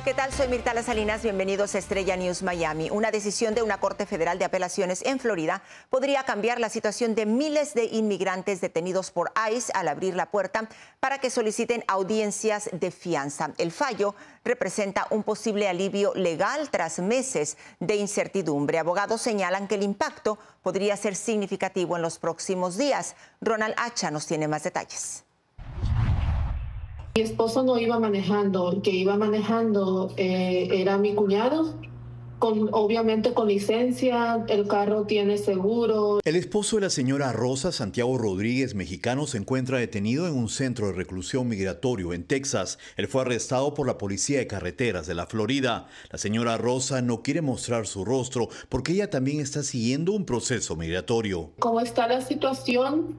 ¿Qué tal? Soy Mirtala Salinas, bienvenidos a Estrella News Miami. Una decisión de una Corte Federal de Apelaciones en Florida podría cambiar la situación de miles de inmigrantes detenidos por ICE al abrir la puerta para que soliciten audiencias de fianza. El fallo representa un posible alivio legal tras meses de incertidumbre. Abogados señalan que el impacto podría ser significativo en los próximos días. Ronald Hacha nos tiene más detalles. Mi esposo no iba manejando, el que iba manejando era mi cuñado, obviamente con licencia, el carro tiene seguro. El esposo de la señora Rosa, Santiago Rodríguez, mexicano, se encuentra detenido en un centro de reclusión migratorio en Texas. Él fue arrestado por la Policía de Carreteras de la Florida. La señora Rosa no quiere mostrar su rostro porque ella también está siguiendo un proceso migratorio. ¿Cómo está la situación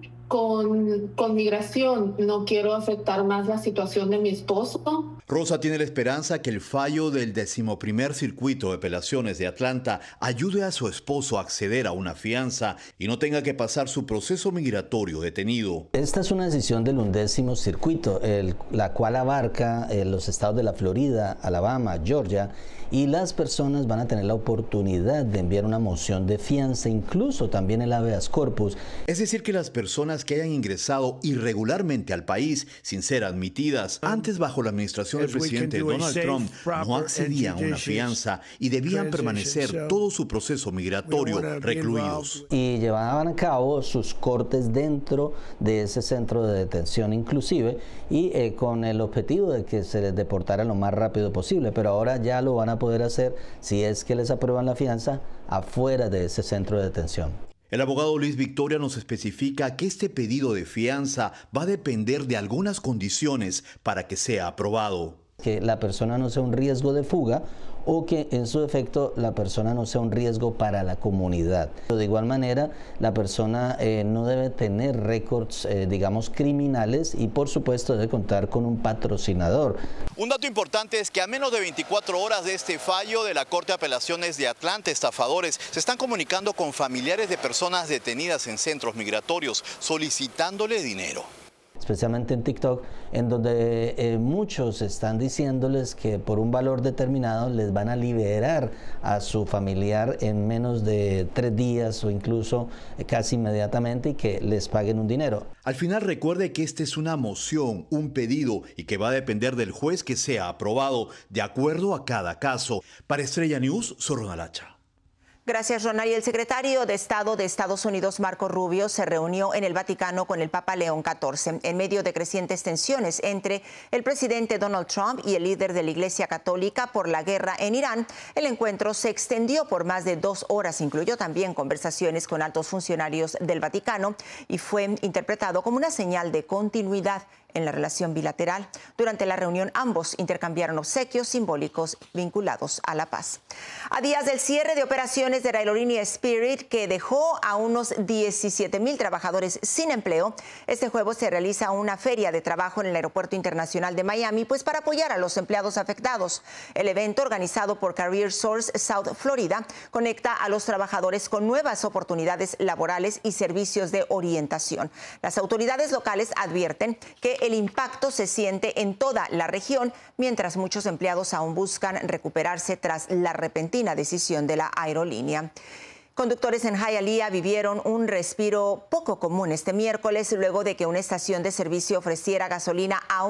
con migración? No quiero afectar más la situación de mi esposo. Rosa tiene la esperanza que el fallo del 11º Circuito de Apelaciones de Atlanta ayude a su esposo a acceder a una fianza y no tenga que pasar su proceso migratorio detenido. Esta es una decisión del 11º Circuito, la cual abarca los estados de la Florida, Alabama, Georgia, y las personas van a tener la oportunidad de enviar una moción de fianza, incluso también el habeas corpus. Es decir, que las personas que hayan ingresado irregularmente al país sin ser admitidas, antes bajo la administración del presidente Donald Trump, no accedían a una fianza y debían permanecer todo su proceso migratorio recluidos. Y llevaban a cabo sus cortes dentro de ese centro de detención inclusive, y con el objetivo de que se les deportara lo más rápido posible, pero ahora ya lo van a poder hacer, si es que les aprueban la fianza, afuera de ese centro de detención. El abogado Luis Victoria nos especifica que este pedido de fianza va a depender de algunas condiciones para que sea aprobado. Que la persona no sea un riesgo de fuga o que en su defecto la persona no sea un riesgo para la comunidad. De igual manera, la persona no debe tener récords, digamos, criminales, y por supuesto debe contar con un patrocinador. Un dato importante es que a menos de 24 horas de este fallo de la Corte de Apelaciones de Atlanta, estafadores se están comunicando con familiares de personas detenidas en centros migratorios solicitándole dinero. Especialmente en TikTok, en donde muchos están diciéndoles que por un valor determinado les van a liberar a su familiar en menos de 3 días o incluso casi inmediatamente, y que les paguen un dinero. Al final recuerde que esta es una moción, un pedido, y que va a depender del juez que sea aprobado de acuerdo a cada caso. Para Estrella News, soy Ronald Hacha. Gracias, Ronald. Y el secretario de Estado de Estados Unidos, Marco Rubio, se reunió en el Vaticano con el Papa León XIV en medio de crecientes tensiones entre el presidente Donald Trump y el líder de la Iglesia Católica por la guerra en Irán. El encuentro se extendió por más de 2 horas, incluyó también conversaciones con altos funcionarios del Vaticano y fue interpretado como una señal de continuidad en la relación bilateral. Durante la reunión, ambos intercambiaron obsequios simbólicos vinculados a la paz. A días del cierre de operaciones de la aerolínea Spirit, que dejó a unos 17,000 trabajadores sin empleo, este jueves se realiza una feria de trabajo en el Aeropuerto Internacional de Miami, pues para apoyar a los empleados afectados. El evento, organizado por Career Source South Florida, conecta a los trabajadores con nuevas oportunidades laborales y servicios de orientación. Las autoridades locales advierten que el impacto se siente en toda la región, mientras muchos empleados aún buscan recuperarse tras la repentina decisión de la aerolínea. Conductores en Hialeah vivieron un respiro poco común este miércoles luego de que una estación de servicio ofreciera gasolina a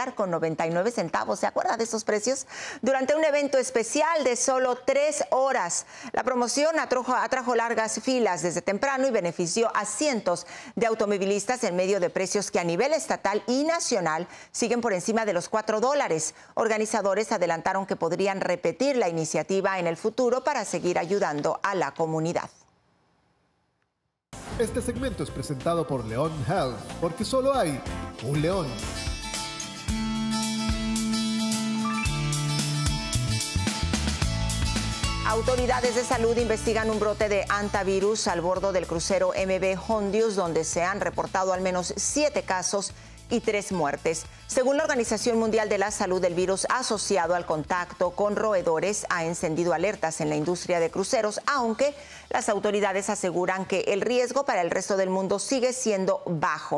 $1.99. ¿Se acuerda de esos precios? Durante un evento especial de solo 3 horas. La promoción atrajo largas filas desde temprano y benefició a cientos de automovilistas en medio de precios que a nivel estatal y nacional siguen por encima de los $4. Organizadores adelantaron que podrían repetir la iniciativa en el futuro para seguir ayudando a la comunidad. Este segmento es presentado por León Health, porque solo hay un león. Autoridades de salud investigan un brote de hantavirus al bordo del crucero MV Hondius, donde se han reportado al menos 7 casos y 3 muertes. Según la Organización Mundial de la Salud, el virus asociado al contacto con roedores ha encendido alertas en la industria de cruceros, aunque las autoridades aseguran que el riesgo para el resto del mundo sigue siendo bajo.